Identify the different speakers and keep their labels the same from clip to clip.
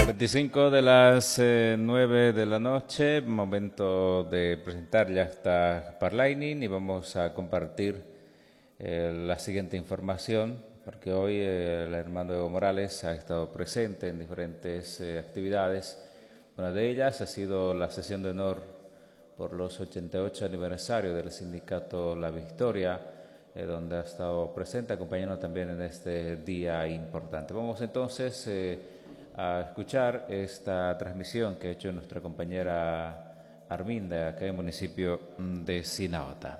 Speaker 1: 25 de las 9 de la noche, momento de presentar ya esta Parlaining y vamos a compartir la siguiente información, porque hoy el hermano Evo Morales ha estado presente en diferentes actividades. Una de ellas ha sido la sesión de honor por los 88 aniversarios del sindicato La Victoria, donde ha estado presente, acompañando también en este día importante. Vamos entonces a escuchar esta transmisión que ha hecho nuestra compañera Arminda, acá en el municipio de Sinaota.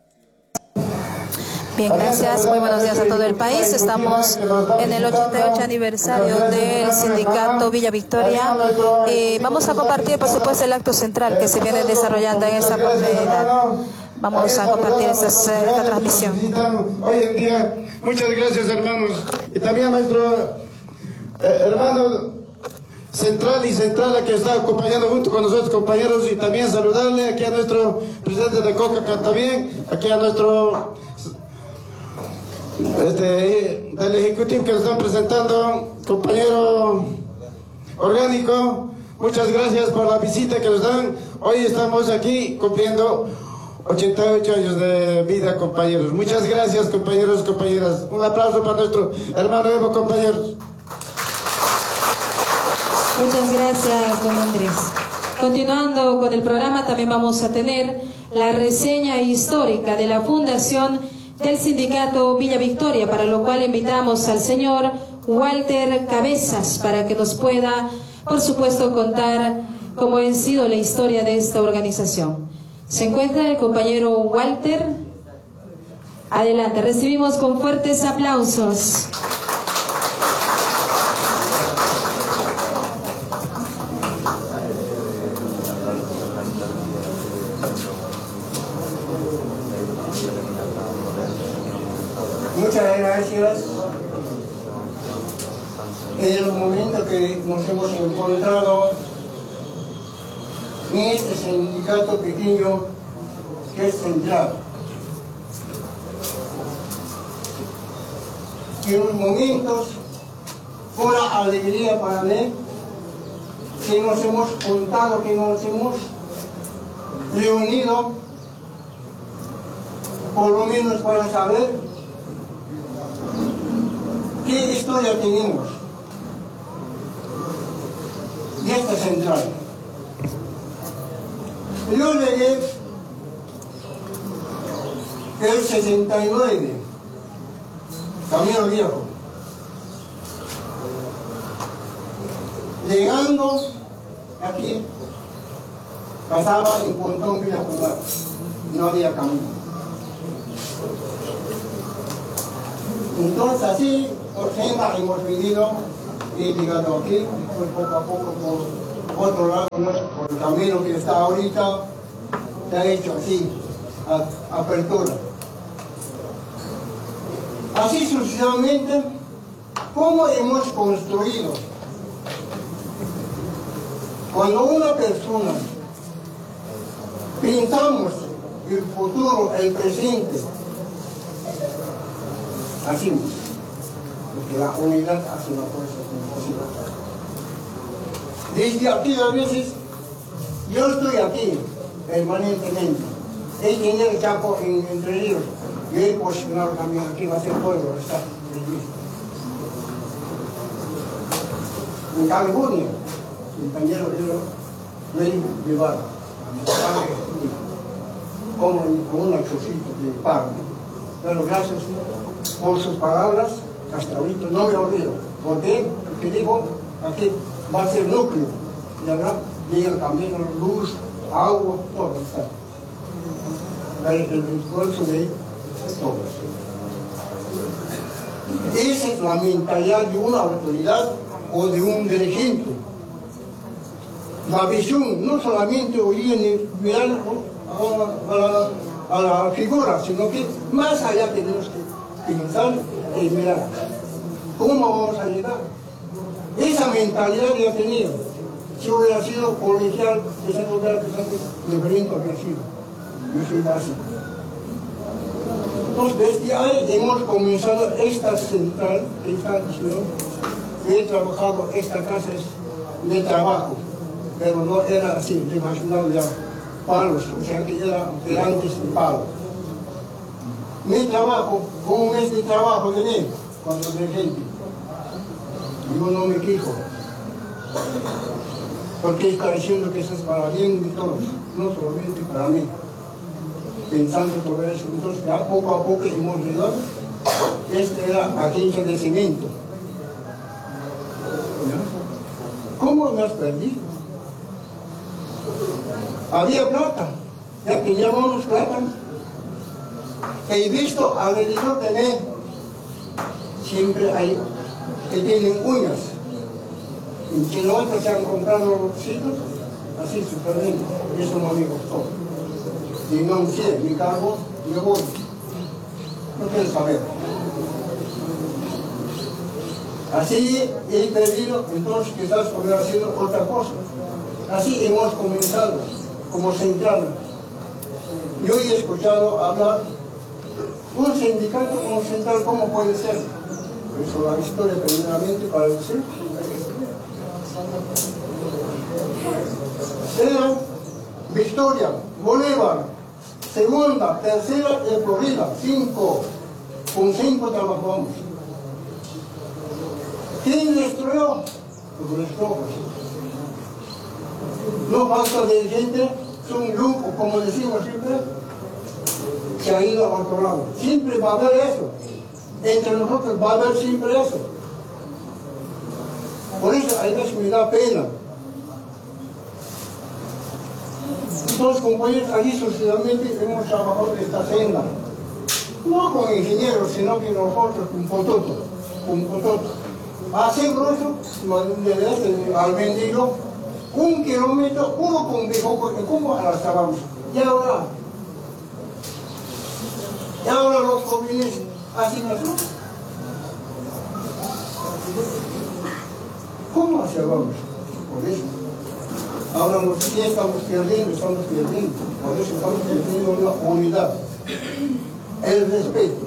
Speaker 2: Bien, gracias. Muy buenos días a todo el país. Estamos en el 88 aniversario del sindicato Villa Victoria. Vamos a compartir, por supuesto, el acto central que se viene desarrollando en esta comunidad. Vamos a compartir esta transmisión.
Speaker 3: Hoy en día, muchas gracias, hermanos. Y también a nuestro hermano central que está acompañando junto con nosotros, compañeros, y también saludarle aquí a nuestro presidente de COCACA también, aquí a nuestro del ejecutivo que lo están presentando, compañero orgánico. Muchas gracias por la visita que nos dan. Hoy estamos aquí cumpliendo 88 años de vida, compañeros. Muchas gracias, compañeros y compañeras. Un aplauso para nuestro hermano Evo, compañeros.
Speaker 2: Muchas gracias, don Andrés. Continuando con el programa, también vamos a tener la reseña histórica de la fundación del sindicato Villa Victoria, para lo cual invitamos al señor Walter Cabezas para que nos pueda, por supuesto, contar cómo ha sido la historia de esta organización. ¿Se encuentra el compañero Walter? Adelante, recibimos con fuertes aplausos.
Speaker 4: Muchas gracias. En el momento que nos hemos encontrado en este sindicato pequeño que es central, y en los momentos una alegría para mí que nos hemos juntado, que nos hemos reunido, por lo menos para saber qué historia tenemos de esta central. Yo llegué el 69, Camino Viejo. Llegando aquí, pasaba en Pontón Villa Jugar, no había camino. Entonces así, por senda hemos venido y llegado aquí, pues poco a poco por otro lado, por el camino que está ahorita, se ha hecho así, apertura. Así sucesivamente, ¿cómo hemos construido? Cuando una persona pensamos el futuro, el presente, así, porque la unidad hace una fuerza imposible. Desde aquí a veces, yo estoy aquí permanentemente. Él tiene el campo entre ellos. Yo he posicionado también aquí, va a ser pueblo, está en California, compañero de llevar como con una chocita de pago. Pero gracias por sus palabras, hasta ahorita no me olvido. ¿Por qué? Porque digo, aquí va a ser núcleo. Y ahora llega también luz, agua, todo está. El esfuerzo de todos. Esa es la mentalidad de una autoridad o de un dirigente. La visión no solamente hoy en mirar a la figura, sino que más allá tenemos que pensar y mirar cómo vamos a llegar. Esa mentalidad que ha tenido, si hubiera sido colegial, ese lugar diferente habría sido. Yo soy básico. Entonces, desde ahí hemos comenzado esta central, esta acción. He trabajado, esta casa es de trabajo, pero no era así, de imaginado ya palos, o sea que era tirantes de palos. Mi trabajo, un mes de trabajo tenía cuando de gente. Yo no me quejo, porque está diciendo que eso es para bien de todos, no solamente para mí. Pensando por eso, entonces ya poco a poco hemos llegado. Esta era agencia de cemento. ¿Cómo me has perdido? Había plata, ya teníamos plata. He visto alrededor de mí, siempre hay que tienen uñas. En Chinote se han comprado sitios así súper bien. Eso no me gustó. Y no sé, mi cargo, yo voy. No quiero saber. Así he perdido, entonces quizás poder hacer otra cosa. Así hemos comenzado, como central. Yo he escuchado hablar, un sindicato como central, ¿cómo puede ser? Eso la historia primeramente para decir. Era Victoria, Bolívar, segunda, tercera de Florida, 5. Con 5 trabajamos. ¿Quién destruyó? Los tropas. No falta de gente, son grupos, como decimos siempre, se ha ido a otro lado. Siempre va a haber eso. Entre nosotros va a haber siempre eso. Por eso a veces me da pena. Entonces, compañeros, allí sucesivamente hemos trabajado en esta senda. No con ingenieros, sino que nosotros con pototo. Así grueso, al mendigo, 1 kilómetro, uno con bijoco, y cómo arrastrábamos. Y ahora los jóvenes hacen así. ¿Cómo hacíamos? Por eso. Ahora ya estamos perdiendo. Por eso estamos perdiendo la unidad. El respeto.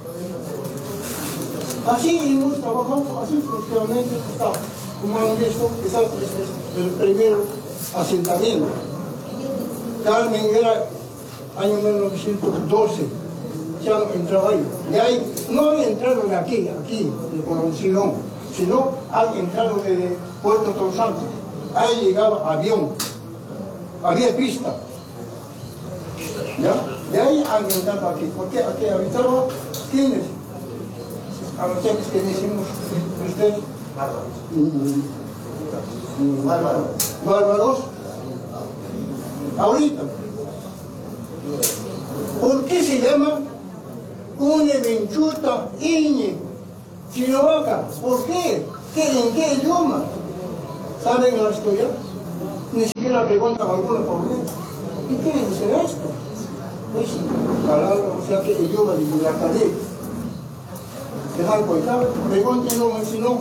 Speaker 4: Así hemos trabajado, así sucesivamente está. Como han visto, quizás es el primer asentamiento. Carmen era año 1912, ya entraba ahí. Y ahí no había entrado de aquí, de Colón, sino había entrado de Puerto Torsanto. Ahí llegaba avión, había pista. ¿Ya? De ahí han entrado aquí, porque aquí habitaban quienes. A los chefs que decimos, ustedes, bárbaros, ahorita, ¿por qué se llama Unevenchuta Iñi Chinovaca? ¿Por qué? ¿En qué idioma? ¿Saben la historia? Ni siquiera preguntan alguna por mí. ¿Y qué es esto? Es palabra, o sea que idioma de Yuracadé. Dejar contar, pregúntenlo, si no.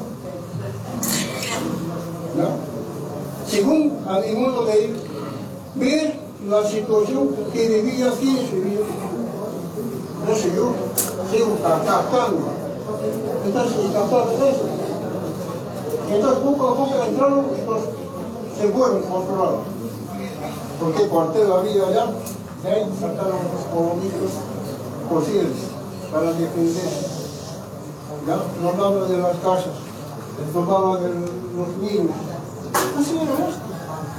Speaker 4: Según a mi modo de ver la situación que vivía aquí en Sevilla, no sé yo, sigo captando. Entonces, y captando eso. Entonces, poco a poco entraron, entonces se fueron por otro lado. Porque cuartel había allá, de ahí sacaron los colonistas posibles para defender. ¿Ya? Nos habla de las casas, nos habla de los niños. Así era esto.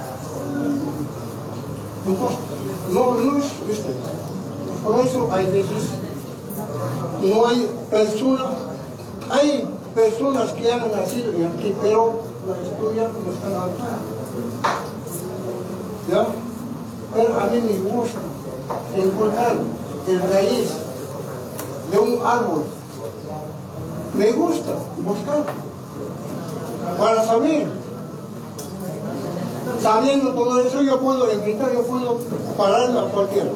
Speaker 4: Entonces, no es esto. Por eso hay veces, no hay personas que han nacido aquí, pero la historia no está en altura. ¿Ya? Pero a mí me gusta encontrar el raíz de un árbol. Me gusta buscar para saber. Sabiendo todo eso, yo puedo enfrentar, yo puedo parar a cualquiera.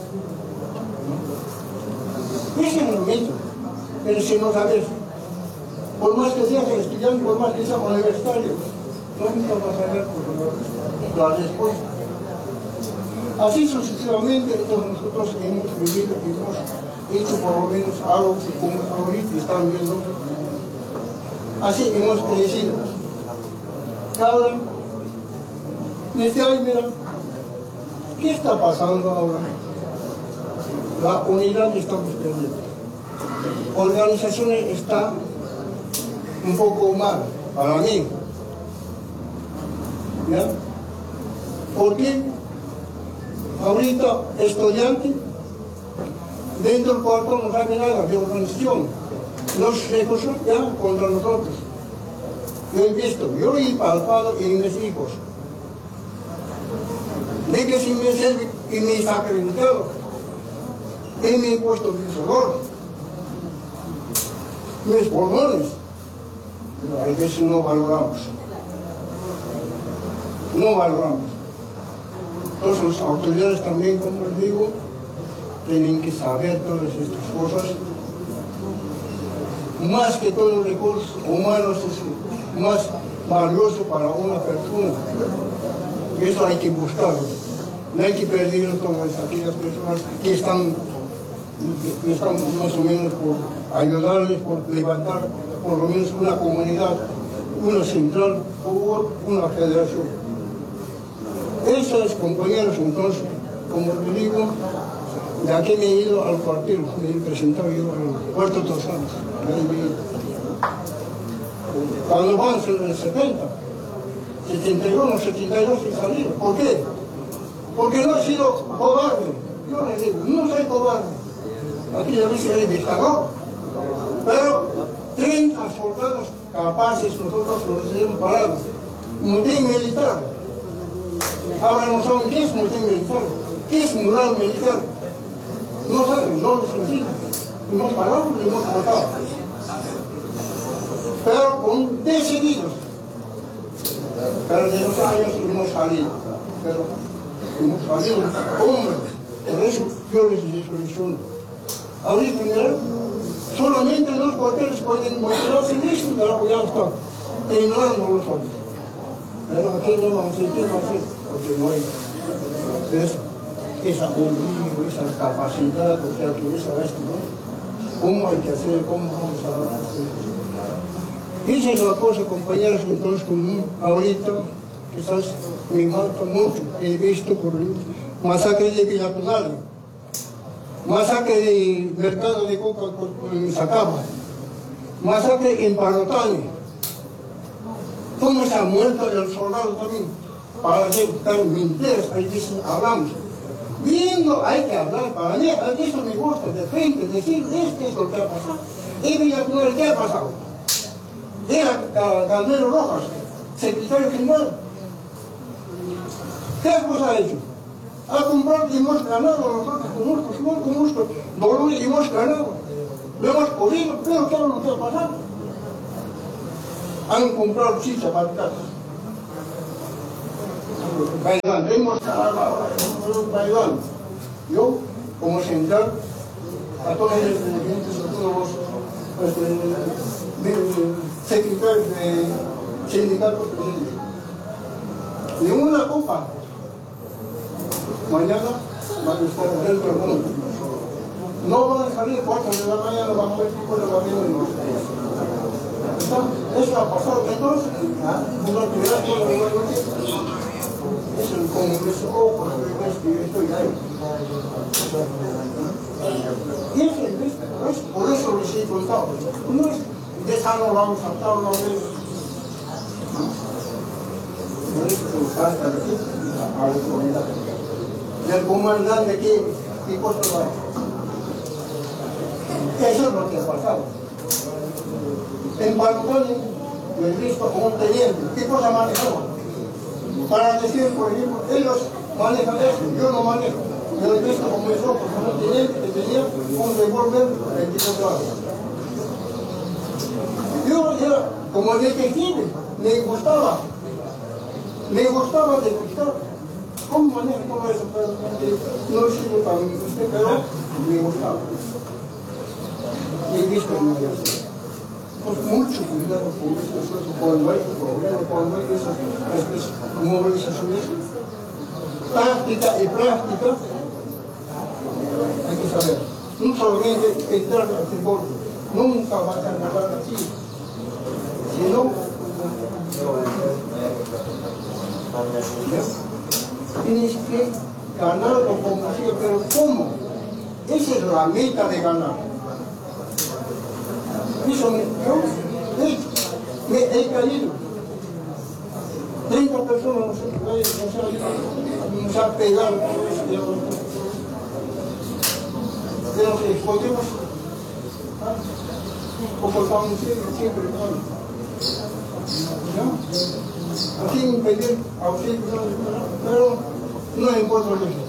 Speaker 4: Ese es lo mismo. Pero si no sabes, por más que seas estudiante, por más que seas universitario, nunca vas a saber la respuesta. Así sucesivamente, nosotros hemos vivido y hemos hecho por lo menos algo que como ahorita están viendo. Así hemos crecido. salen, dice, ay, mira, ¿qué está pasando ahora? La unidad estamos perdiendo. Organizaciones está un poco mal para mí. ¿Ya? Porque ahorita estudiantes dentro del cuarto no sabe nada de organización. Los recursos ya contra nosotros. Yo he visto, yo he palpado en mis hijos. De que si me sirve y me sacrificado, y me he puesto mi sudor, mis pulmones, pero a veces no valoramos. No valoramos. Entonces las autoridades también, como les digo, tienen que saber todas estas cosas. Más que todos los recursos humanos es más valioso para una persona. Y eso hay que buscarlo. No hay que perder todas aquellas personas que están más o menos por ayudarles, por levantar por lo menos una comunidad, una central o una federación. Esos compañeros, entonces, como te digo, de aquí me he ido al cuartel, me he presentado yo al Puerto Tosano. Cuando van en el 70, 71, 72 y salieron. ¿Por qué? Porque no he sido cobarde. Yo les digo, no soy cobarde. Aquí ya dice el dictador. Pero 30 soldados capaces nosotros los hemos parado. Motín militar. Ahora no saben qué es motín militar. ¿Qué es mural militar? No saben, no les enseñan. Hemos parado y hemos matado. Pero con decididos. Pero de los años hemos salido. Pero hemos salido hombres. Por eso yo les dije, ahorita mira, solamente los cuarteles pueden mostrarse en esto, pero ya está. Ignorando los hombres. Pero aquí no vamos a hacer, porque no hay esa humildad, esa capacidad, o sea, que esa esto, ¿no? ¿Cómo hay que hacer? ¿Cómo vamos a hacer? Esa es la cosa, compañeros, entonces, como ahorita, quizás me falta mucho. He visto por masacre de Villatunal, masacre de Mercado de Coca en Sacaba, masacre en Panotani. ¿Cómo se ha muerto el soldado también? Para dar mentiras, ahí dicen, hablamos. Viendo, hay que hablar para mí, eso me gusta, de frente, decir, esto es lo que ha pasado. Y Villatunal, ¿qué ha pasado? Era Caldero Rojas, secretario general. ¿Qué cosa ha hecho? Ha comprado y hemos ganado nosotros con nuestro dolor y hemos ganado. Lo hemos podido, pero ¿qué es lo que ha pasado? Han comprado chicha para casa. Bailán, hemos ganado ahora, bailán. Yo, como central, a todos los dirigentes, a todos los secretarios de sindicatos presentes. Ni una copa. Mañana van a estar dentro del mundo. No van a salir 4 de la mañana, van a ver qué cosa va a venir. Eso ha pasado entonces, una actividad toda la noche. Es el Congreso, porque estoy ahí. Y es por eso les he contado. No es de sano vamos a estar una vez. No es que nos falta aquí a la comunidad. Del comandante, ¿qué cosa va? Eso es lo que ha pasado. En Panotani, yo he visto como un teniente, ¿qué cosa manejaba? Para decir, por ejemplo, ellos manejan esto, yo no manejo. Yo he visto como eso, como un teniente que tenía un revólver 22 grados. Yo era como detective, me gustaba detectar. ¿Cómo maneja todo eso? No he sido tan usted, pero me gustaba. Y he visto en mi vida. Pues mucho cuidado con estas cosas, cuando hay problemas, cuando hay esas movilizaciones. Práctica y práctica, hay que saber. No solamente entrar al fútbol, nunca vas a ganar así, sino Tienes que ganarlo como así, pero ¿cómo? Esa es la meta de ganar. Eso me he caído. 30 personas nos han pegado de los explosivos. Como estamos siempre. ¿No? Así impedir auxilio, pero no encuentro eso.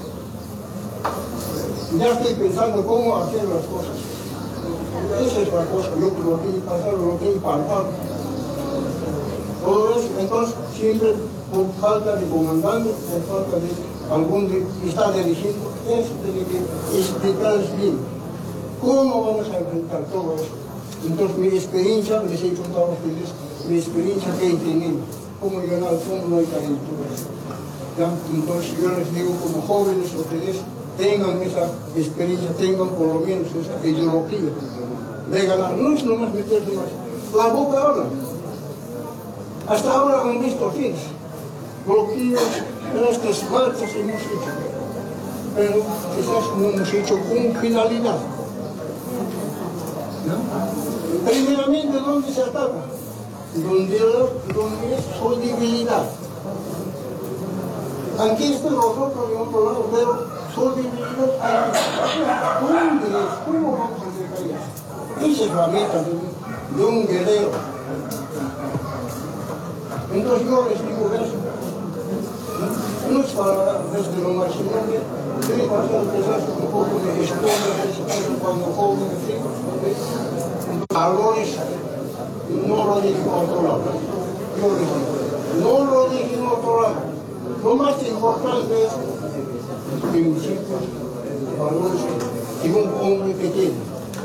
Speaker 4: Ya estoy pensando cómo hacer las cosas. Esa es la cosa, lo que pasar, lo que palpar. Todo eso, entonces, siempre por falta de comandante, por falta de algún que está dirigiendo, eso tiene que explicarles bien. ¿Cómo vamos a enfrentar todo eso? Entonces, mi experiencia, les he contado a ustedes, mi experiencia que he tenido, cómo llegar al fondo no hay caído todo eso. ¿Ya? Entonces, yo les digo, como jóvenes, ustedes tengan esa experiencia, tengan por lo menos esa ideología de ganar. No es nomás meterse más. La boca habla. Hasta ahora han visto fines, bloqueos, estas marchas hemos hecho, pero quizás no hemos hecho con finalidad. ¿No? Primeramente, ¿dónde se ataca? Donde es su debilidad. Aquí están nosotros de otro lado, pero su debilidad, ¿cómo vamos a llegar allá? Esa es la meta de un guerrero. Entonces yo les digo eso. No es para desde lo más simple, tiene que pasar un poco de historia, cuando jóvenes, valores, no lo dije en otro lado. Yo les digo, no lo dije en otro lado. Lo más importante es principios, valores que un hombre que tiene.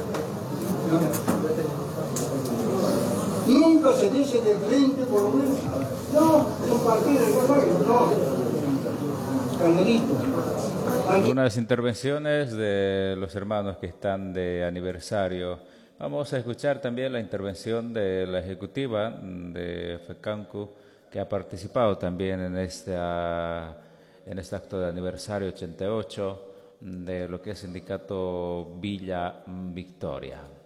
Speaker 4: Nunca se dice de frente, por lo menos, no, los partidos, no, Canelito.
Speaker 1: Algunas intervenciones de los hermanos que están de aniversario. Vamos a escuchar también la intervención de la ejecutiva de FECANCU, que ha participado también en este acto de aniversario 88 de lo que es Sindicato Villa Victoria.